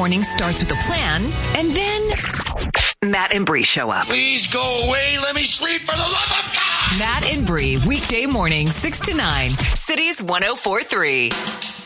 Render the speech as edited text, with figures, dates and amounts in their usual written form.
morning starts with a plan, and then Matt and Bree show up. Please go away. Let me sleep for the love of God. Matt and Bree, weekday morning, 6 to 9, Cities 104.3.